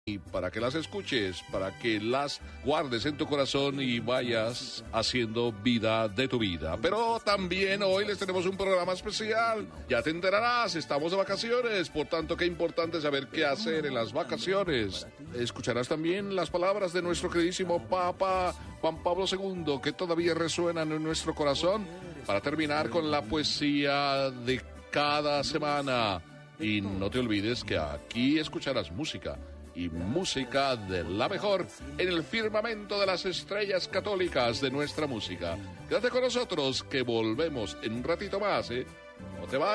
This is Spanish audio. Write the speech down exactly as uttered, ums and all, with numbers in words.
y para que las escuches, para que las guardes en tu corazón y vayas haciendo vida de tu vida. Pero también hoy les tenemos un programa especial. Ya te enterarás, estamos de vacaciones, por tanto qué importante saber qué hacer en las vacaciones. Escucharás también las palabras de nuestro queridísimo Papa Juan Pablo segundo, que todavía resuenan en nuestro corazón, para terminar con la poesía de cada semana. Y no te olvides que aquí escucharás música, y música de la mejor, en el firmamento de las estrellas católicas de nuestra música. Quédate con nosotros que volvemos en un ratito más, ¿eh? No te vayas.